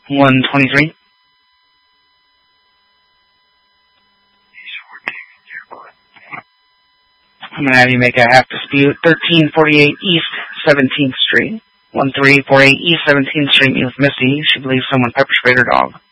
123. I'm going to have you make a half dispute. 1348 East 17th Street. 1348 East 17th Street, meet with Missy. She believes someone pepper sprayed her dog.